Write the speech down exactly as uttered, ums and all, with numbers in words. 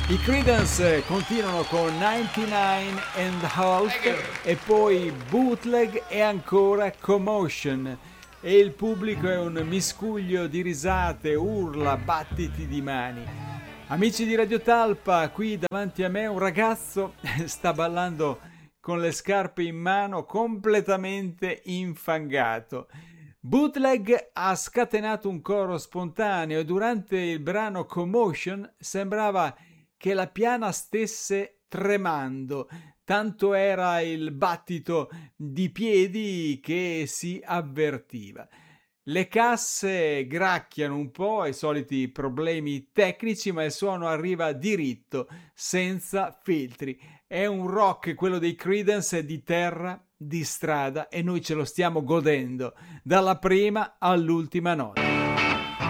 I Creedence continuano con novantanove and Half e poi Bootleg e ancora Commotion, e il pubblico è un miscuglio di risate, urla, battiti di mani. Amici di Radio Talpa, qui davanti a me un ragazzo sta ballando con le scarpe in mano, completamente infangato. Bootleg ha scatenato un coro spontaneo e durante il brano Commotion sembrava che la piana stesse tremando, tanto era il battito di piedi che si avvertiva. Le casse gracchiano un po', i soliti problemi tecnici, ma il suono arriva diritto, senza filtri. È un rock, quello dei Creedence, di terra, di strada, e noi ce lo stiamo godendo, dalla prima all'ultima nota.